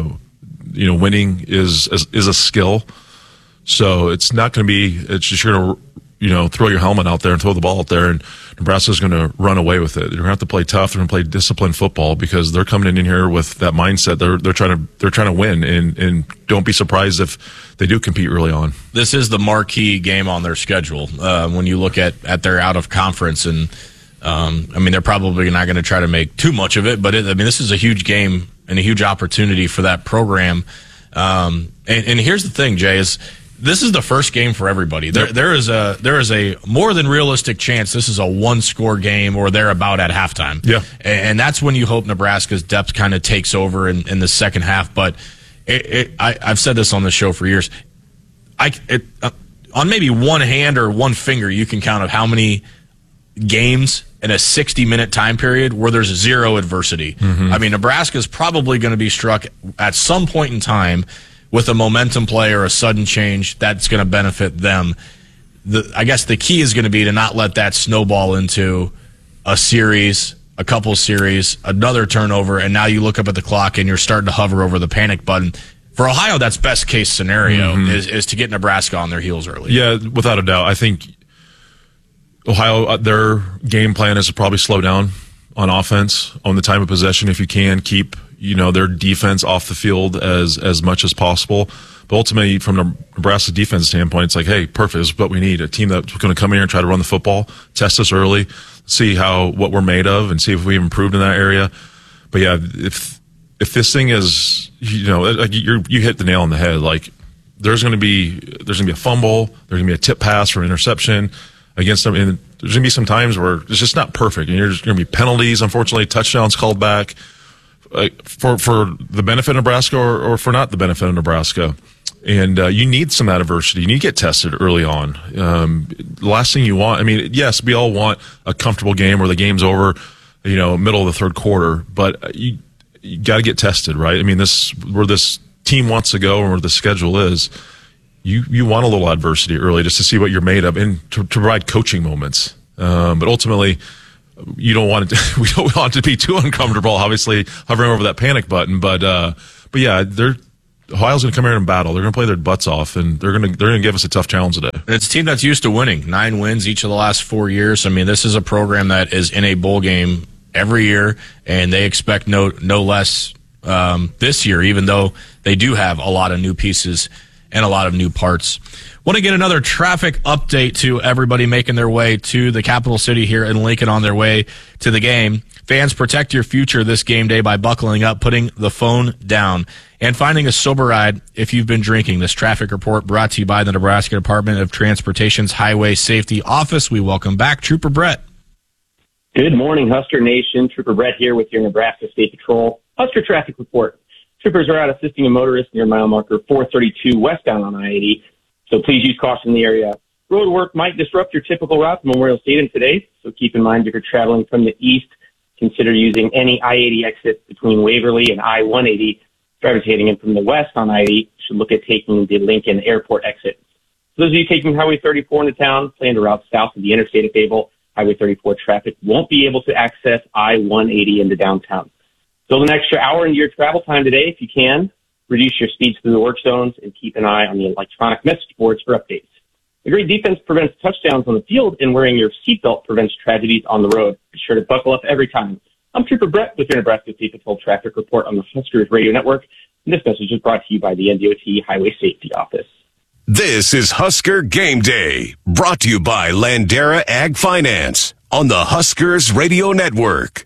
Winning is a skill. So it's not going to be, it's just going to, throw your helmet out there and throw the ball out there, and Nebraska's going to run away with it. They're going to have to play tough. They're going to play disciplined football because they're coming in here with that mindset. They're trying to win, and don't be surprised if they do compete early on. This is the marquee game on their schedule. When you look at their out of conference, and they're probably not going to try to make too much of it, but this is a huge game and a huge opportunity for that program. And here's the thing, Jay, is this is the first game for everybody. There is a more than realistic chance this is a one-score game or thereabout at halftime. Yeah, and that's when you hope Nebraska's depth kind of takes over in the second half. But I've said this on the show for years. On maybe one hand or one finger, you can count of how many games in a 60-minute time period where there's zero adversity. Nebraska's probably going to be struck at some point in time with a momentum play or a sudden change that's going to benefit them. I guess the key is going to be to not let that snowball into a series, a couple series, another turnover, and now you look up at the clock and you're starting to hover over the panic button. For Ohio, that's best case scenario is to get Nebraska on their heels early. Yeah, without a doubt. I think Ohio, their game plan is to probably slow down on offense, on the time of possession if you can, keep their defense off the field as much as possible. But ultimately, from a Nebraska defense standpoint, it's like, hey, perfect. This is what we need. A team that's going to come in here and try to run the football, test us early, see what we're made of, and see if we've improved in that area. But yeah, if this thing is, you hit the nail on the head. Like there's going to be a fumble, there's going to be a tip pass for interception against them, and there's going to be some times where it's just not perfect, and there's going to be penalties. Unfortunately, touchdowns called back. for the benefit of Nebraska or for not the benefit of Nebraska. And you need some adversity. You need to get tested early on. The last thing you want, I mean, yes, we all want a comfortable game where the game's over, middle of the third quarter, but you got to get tested, right? I mean, where this team wants to go and where the schedule is, you want a little adversity early just to see what you're made of and to provide coaching moments. But ultimately, we don't want it to be too uncomfortable, obviously, hovering over that panic button. But yeah, Ohio's going to come here and battle. They're going to play their butts off, and they're going to give us a tough challenge today. It's a team that's used to winning, 9 wins each of the last 4 years. I mean, this is a program that is in a bowl game every year, and they expect no less this year, even though they do have a lot of new pieces and a lot of new parts. Want to get another traffic update to everybody making their way to the capital city here in Lincoln on their way to the game. Fans, protect your future this game day by buckling up, putting the phone down, and finding a sober ride if you've been drinking. This traffic report brought to you by the Nebraska Department of Transportation's Highway Safety Office. We welcome back Trooper Brett. Good morning, Husker Nation. Trooper Brett here with your Nebraska State Patrol Husker Traffic Report. Troopers are out assisting a motorist near mile marker 432 westbound on I-80, so please use caution in the area. Road work might disrupt your typical route to Memorial Stadium today, so keep in mind if you're traveling from the east, consider using any I-80 exit between Waverly and I-180. Drivers heading in from the west on I-80 should look at taking the Lincoln Airport exit. For those of you taking Highway 34 into town, plan to route south of the interstate at Fable. Highway 34 traffic won't be able to access I-180 into downtown. Build an extra hour into your travel time today if you can. Reduce your speeds through the work zones and keep an eye on the electronic message boards for updates. The great defense prevents touchdowns on the field, and wearing your seatbelt prevents tragedies on the road. Be sure to buckle up every time. I'm Trooper Brett with your Nebraska State Patrol Traffic Report on the Huskers Radio Network. And this message is brought to you by the NDOT Highway Safety Office. This is Husker Game Day, brought to you by Landera Ag Finance on the Huskers Radio Network.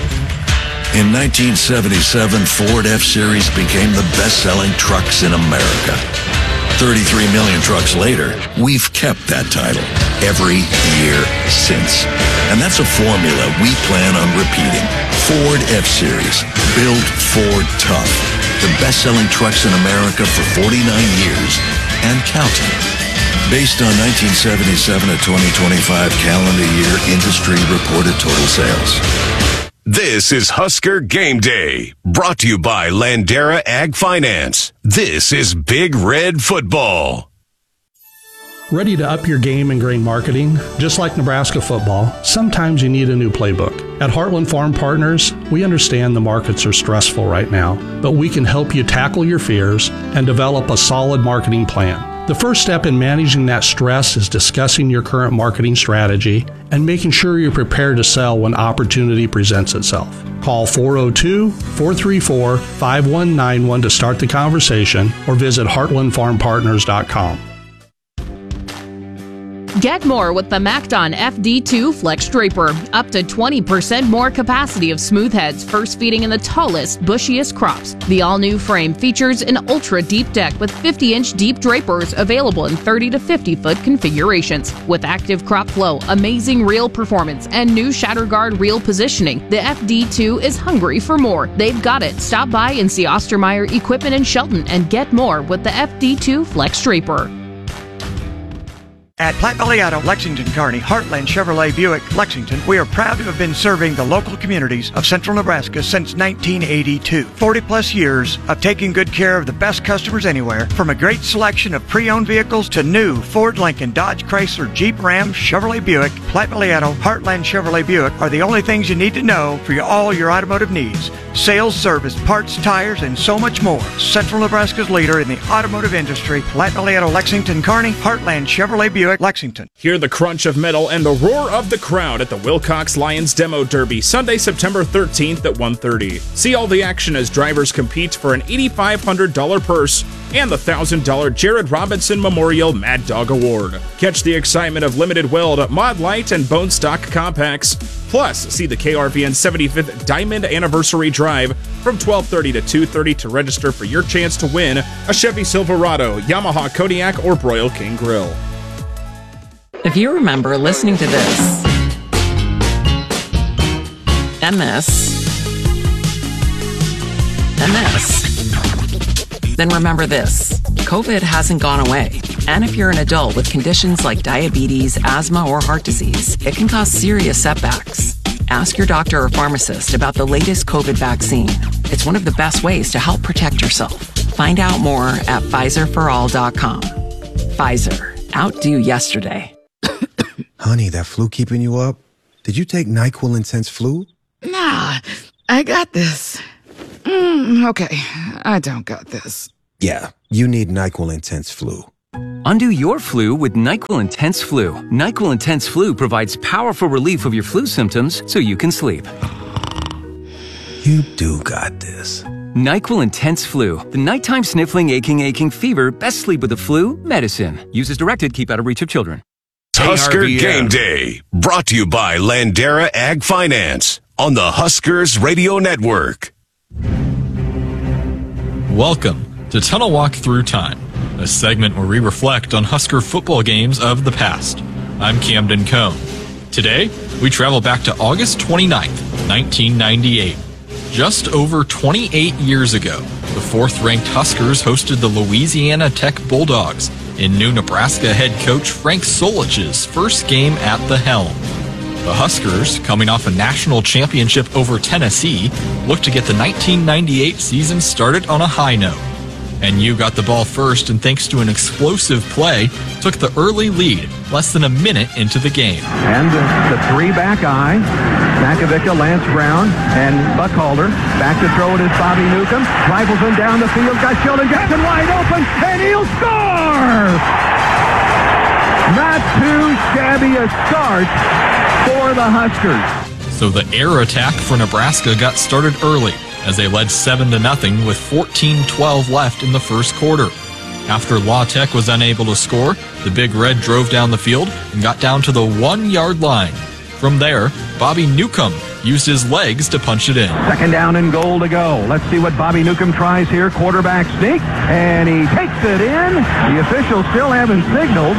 In 1977, Ford F-Series became the best-selling trucks in America. 33 million trucks later, we've kept that title every year since. And that's a formula we plan on repeating. Ford F-Series, built Ford tough. The best-selling trucks in America for 49 years and counting. Based on 1977 to 2025 calendar year industry reported total sales. This is Husker Game Day, brought to you by Landera Ag Finance. This is Big Red Football. Ready to up your game in grain marketing? Just like Nebraska football, sometimes you need a new playbook. At Heartland Farm Partners, we understand the markets are stressful right now, but we can help you tackle your fears and develop a solid marketing plan. The first step in managing that stress is discussing your current marketing strategy and making sure you're prepared to sell when opportunity presents itself. Call 402-434-5191 to start the conversation or visit heartlandfarmpartners.com. Get more with the MacDon FD2 Flex Draper. Up to 20% more capacity of smooth heads, first feeding in the tallest, bushiest crops. The all-new frame features an ultra-deep deck with 50-inch deep drapers available in 30 to 50-foot configurations. With active crop flow, amazing reel performance, and new shatter guard reel positioning, the FD2 is hungry for more. They've got it. Stop by and see Ostermeyer Equipment in Shelton and get more with the FD2 Flex Draper. At Platte Valley Auto, Lexington, Kearney, Heartland Chevrolet Buick, Lexington, we are proud to have been serving the local communities of central Nebraska since 1982. 40 plus years of taking good care of the best customers anywhere, from a great selection of pre-owned vehicles to new Ford, Lincoln, Dodge, Chrysler, Jeep, Ram, Chevrolet Buick. Platte Valley Auto, Heartland Chevrolet Buick are the only things you need to know for all your automotive needs. Sales, service, parts, tires, and so much more. Central Nebraska's leader in the automotive industry, Platte Valley Auto, Lexington, Kearney, Heartland Chevrolet Buick, Lexington. Hear the crunch of metal and the roar of the crowd at the Wilcox Lions Demo Derby, Sunday, September 13th at 1:30. See all the action as drivers compete for an $8,500 purse and the $1,000 Jared Robinson Memorial Mad Dog Award. Catch the excitement of Limited Weld, Mod Light, and Bone Stock Compacts. Plus, see the KRVN 75th Diamond Anniversary Drive from 12:30 to 2:30 to register for your chance to win a Chevy Silverado, Yamaha Kodiak, or Broil King Grill. If you remember listening to this, and this, then this. Then remember this. COVID hasn't gone away. And if you're an adult with conditions like diabetes, asthma, or heart disease, it can cause serious setbacks. Ask your doctor or pharmacist about the latest COVID vaccine. It's one of the best ways to help protect yourself. Find out more at PfizerForAll.com. Pfizer. Outdo yesterday. Honey, that flu keeping you up? Did you take NyQuil Intense Flu? Nah, I got this. Okay, I don't got this. Yeah, you need NyQuil Intense Flu. Undo your flu with NyQuil Intense Flu. NyQuil Intense Flu provides powerful relief of your flu symptoms so you can sleep. You do got this. NyQuil Intense Flu. The nighttime sniffling, aching fever. Best sleep with the flu. Medicine. Use as directed. Keep out of reach of children. Husker ARVM. Game Day. Brought to you by Landera Ag Finance on the Huskers Radio Network. Welcome to Tunnel Walk Through Time, a segment where we reflect on Husker football games of the past. I'm Camden Cohn. Today, we travel back to August 29th, 1998. Just over 28 years ago, the fourth-ranked Huskers hosted the Louisiana Tech Bulldogs in new Nebraska head coach Frank Solich's first game at the helm. The Huskers, coming off a national championship over Tennessee, looked to get the 1998 season started on a high note. And you got the ball first, and thanks to an explosive play, took the early lead less than a minute into the game. And the three-back eye, Makovica, Lance Brown, and Buckhalter. Back to throw it is Bobby Newcomb. Rifles him down the field, got Sheldon Jackson wide open, and he'll score! Not too shabby a start for the Huskers. So the air attack for Nebraska got started early, as they led 7-0 with 14-12 left in the first quarter. After La Tech was unable to score, the Big Red drove down the field and got down to the 1-yard line. From there, Bobby Newcomb used his legs to punch it in. Second down and goal to go. Let's see what Bobby Newcomb tries here. Quarterback sneak, and he takes it in. The officials still haven't signaled.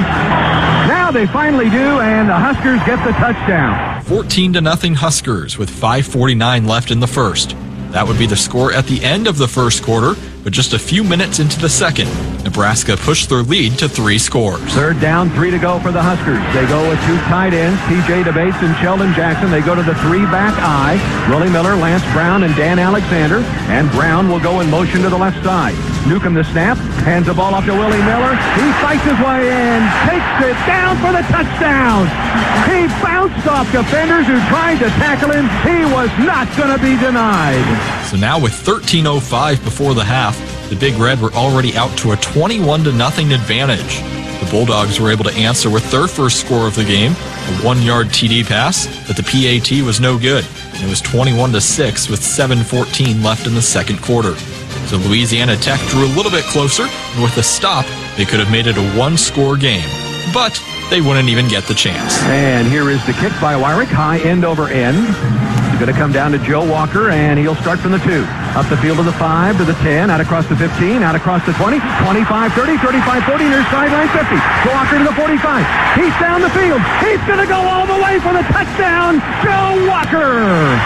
Now they finally do, and the Huskers get the touchdown. 14-0 Huskers with 5:49 left in the first. That would be the score at the end of the first quarter, but just a few minutes into the second, Nebraska pushed their lead to 3 scores. Third down, 3 to go for the Huskers. They go with 2 tight ends, TJ DeBates and Sheldon Jackson. They go to the 3-back eye, Willie Miller, Lance Brown, and Dan Alexander. And Brown will go in motion to the left side. Newcomb the snap, hands the ball off to Willie Miller. He fights his way in, takes it down for the touchdown. He bounced off defenders who tried to tackle him. He was not going to be denied. So now with 13:05 before the half, the Big Red were already out to a 21-0 advantage. The Bulldogs were able to answer with their first score of the game, a 1-yard TD pass, but the PAT was no good, and it was 21-6 with 7:14 left in the second quarter. So Louisiana Tech drew a little bit closer, and with a stop, they could have made it a 1-score game. But they wouldn't even get the chance. And here is the kick by Wyrick, high end over end. It's going to come down to Joe Walker, and he'll start from the 2. Up the field to the 5, to the 10, out across the 15, out across the 20, 25, 30, 35, 40, near sideline 50. Joe Walker to the 45. He's down the field. He's going to go all the way for the touchdown. Joe Walker!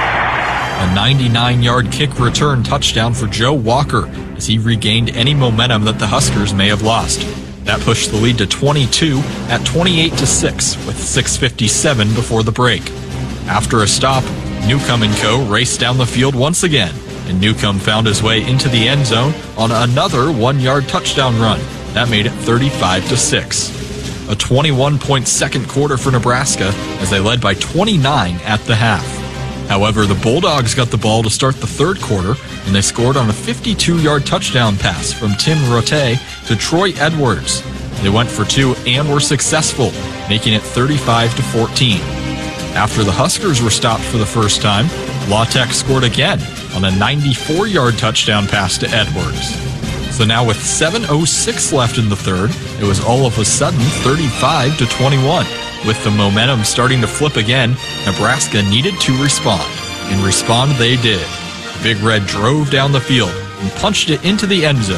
A 99-yard kick return touchdown for Joe Walker as he regained any momentum that the Huskers may have lost. That pushed the lead to 22 at 28-6 with 6:57 before the break. After a stop, Newcomb and co. raced down the field once again, and Newcomb found his way into the end zone on another 1-yard touchdown run. That made it 35-6. A 21-point second quarter for Nebraska as they led by 29 at the half. However, the Bulldogs got the ball to start the third quarter, and they scored on a 52-yard touchdown pass from Tim Rote to Troy Edwards. They went for 2 and were successful, making it 35-14. After the Huskers were stopped for the first time, La Tech scored again on a 94-yard touchdown pass to Edwards. So now with 7:06 left in the third, it was all of a sudden 35-21. With the momentum starting to flip again, Nebraska needed to respond, and respond they did. The Big Red drove down the field and punched it into the end zone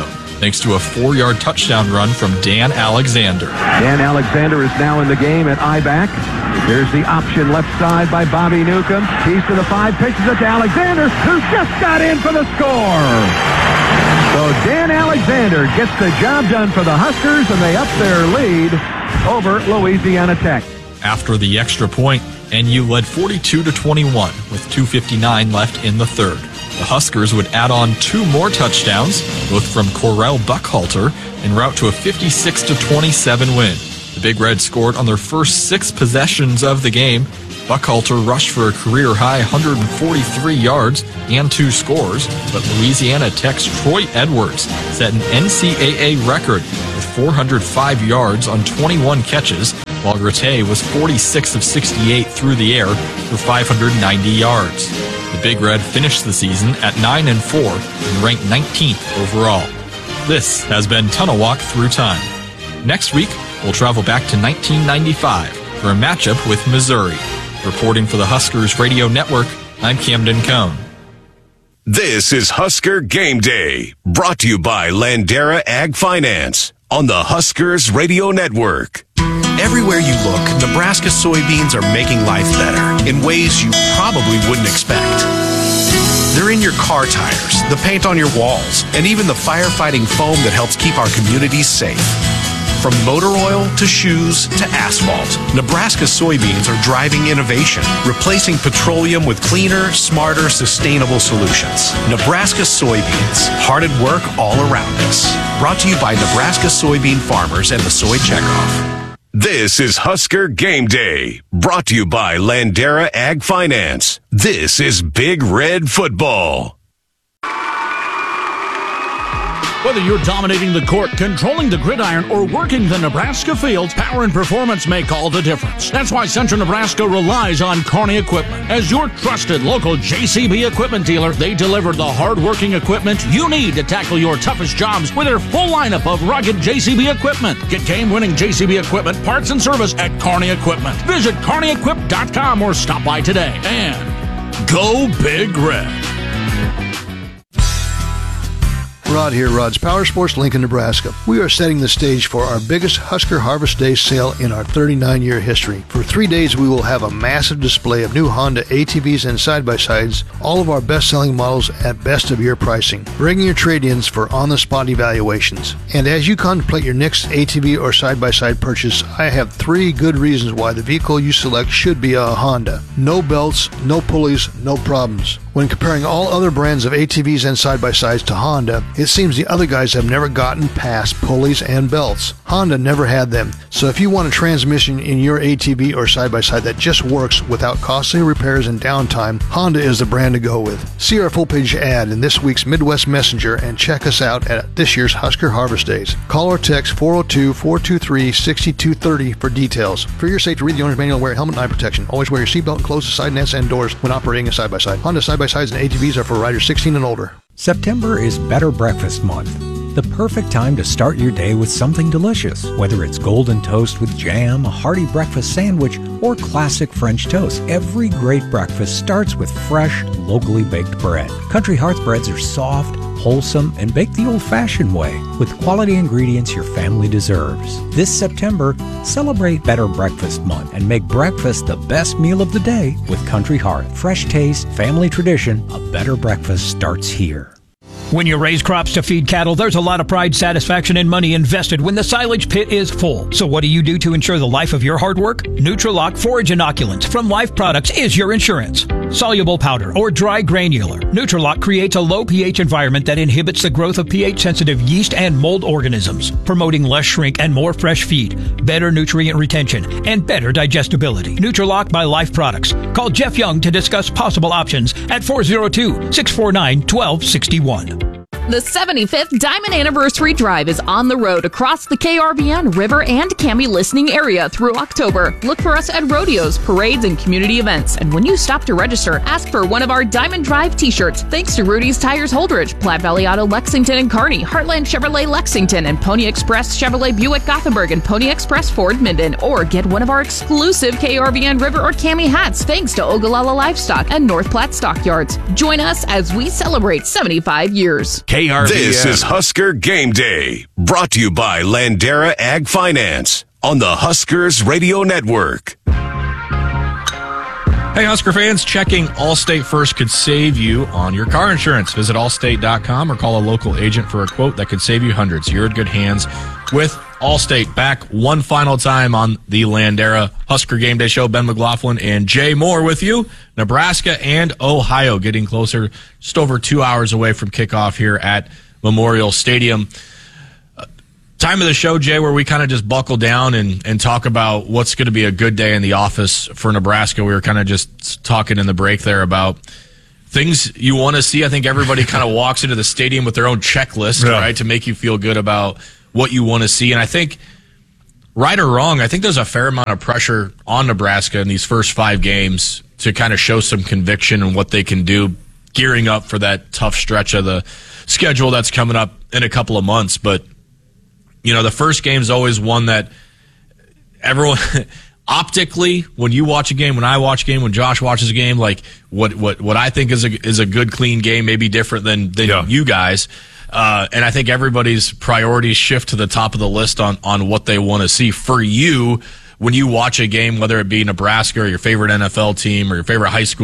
thanks to a 4-yard touchdown run from Dan Alexander. Dan Alexander is now in the game at I-back. Here's the option left side by Bobby Newcomb. He's to the 5, pitches it to Alexander, who just got in for the score. So Dan Alexander gets the job done for the Huskers, and they up their lead over Louisiana Tech. After the extra point, NU led 42-21 with 2:59 left in the third. The Huskers would add on 2 more touchdowns, both from Correll Buckhalter, en route to a 56-27 win. The Big Red scored on their first 6 possessions of the game. Buckhalter rushed for a career-high 143 yards and 2 scores, but Louisiana Tech's Troy Edwards set an NCAA record with 405 yards on 21 catches, while Rattay was 46 of 68 through the air for 590 yards. The Big Red finished the season at 9-4 and ranked 19th overall. This has been Tunnel Walk Through Time. Next week, we'll travel back to 1995 for a matchup with Missouri. Reporting for the Huskers Radio Network, I'm Camden Cone. This is Husker Game Day, brought to you by Landera Ag Finance on the Huskers Radio Network. Everywhere you look, Nebraska soybeans are making life better in ways you probably wouldn't expect. They're in your car tires, the paint on your walls, and even the firefighting foam that helps keep our communities safe. From motor oil to shoes to asphalt, Nebraska soybeans are driving innovation, replacing petroleum with cleaner, smarter, sustainable solutions. Nebraska soybeans, hard at work all around us. Brought to you by Nebraska soybean farmers and the Soy Checkoff. This is Husker Game Day, brought to you by Landera Ag Finance. This is Big Red Football. Whether you're dominating the court, controlling the gridiron, or working the Nebraska fields, power and performance make all the difference. That's why Central Nebraska relies on Kearney Equipment. As your trusted local JCB equipment dealer, they deliver the hard-working equipment you need to tackle your toughest jobs with their full lineup of rugged JCB equipment. Get game-winning JCB equipment, parts, and service at Kearney Equipment. Visit KearneyEquip.com or stop by today. And go Big Red. Rod here, Rod's Power Sports, Lincoln, Nebraska. We are setting the stage for our biggest Husker Harvest Day sale in our 39-year history. For 3 days, we will have a massive display of new Honda ATVs and side-by-sides, all of our best-selling models at best-of-year pricing. Bring your trade-ins for on-the-spot evaluations. And as you contemplate your next ATV or side-by-side purchase, I have 3 good reasons why the vehicle you select should be a Honda. No belts, no pulleys, no problems. When comparing all other brands of ATVs and side-by-sides to Honda, it seems the other guys have never gotten past pulleys and belts. Honda never had them, so if you want a transmission in your ATV or side-by-side that just works without costly repairs and downtime, Honda is the brand to go with. See our full-page ad in this week's Midwest Messenger and check us out at this year's Husker Harvest Days. Call or text 402-423-6230 for details. For your safety, read the owner's manual and wear helmet and eye protection. Always wear your seatbelt and close the side nets and doors when operating a side-by-side. Honda side-by-sides and ATVs are for riders 16 and older. September is Better Breakfast Month. The perfect time to start your day with something delicious, whether it's golden toast with jam, a hearty breakfast sandwich, or classic French toast. Every great breakfast starts with fresh, locally baked bread. Country Hearth breads are soft, wholesome, and baked the old-fashioned way with quality ingredients your family deserves. This September, celebrate Better Breakfast Month and make breakfast the best meal of the day with Country Hearth. Fresh taste, family tradition, a better breakfast starts here. When you raise crops to feed cattle, there's a lot of pride, satisfaction, and money invested when the silage pit is full. So what do you do to ensure the life of your hard work? Nutrilock Forage Inoculants from Life Products is your insurance. Soluble powder or dry granular, Nutrilock creates a low pH environment that inhibits the growth of pH-sensitive yeast and mold organisms, promoting less shrink and more fresh feed, better nutrient retention, and better digestibility. Nutrilock by Life Products. Call Jeff Young to discuss possible options at 402-649-1261. The 75th Diamond Anniversary Drive is on the road across the KRBN, River, and Cami listening area through October. Look for us at rodeos, parades, and community events. And when you stop to register, ask for one of our Diamond Drive t-shirts. Thanks to Rudy's Tires Holdridge, Platte Valley Auto Lexington and Kearney, Heartland Chevrolet Lexington, and Pony Express Chevrolet Buick Gothenburg, and Pony Express Ford Minden. Or get one of our exclusive KRBN River or Cami hats thanks to Ogallala Livestock and North Platte Stockyards. Join us as we celebrate 75 years. KRVN. This is Husker Game Day, brought to you by Landera Ag Finance on the Huskers Radio Network. Hey, Husker fans, checking Allstate First could save you on your car insurance. Visit allstate.com or call a local agent for a quote that could save you hundreds. You're in good hands with Allstate. Back one final time on the Landera Husker Game Day Show. Ben McLaughlin and Jay Moore with you. Nebraska and Ohio getting closer, just over 2 hours away from kickoff here at Memorial Stadium. Time of the show, Jay, where we kind of just buckle down and talk about what's going to be a good day in the office for Nebraska. We were kind of just talking in the break there about things you want to see. I think everybody kind of walks into the stadium with their own checklist, right, to make you feel good about what you want to see. And I think, right or wrong, I think there's a fair amount of pressure on Nebraska in these first 5 games to kind of show some conviction in what they can do, gearing up for that tough stretch of the schedule that's coming up in a couple of months. But you know, the first game is always one that everyone optically, when you watch a game, when I watch a game, when Josh watches a game, like what I think is a good, clean game may be different than you guys. And I think everybody's priorities shift to the top of the list on what they want to see. For you, when you watch a game, whether it be Nebraska or your favorite NFL team or your favorite high school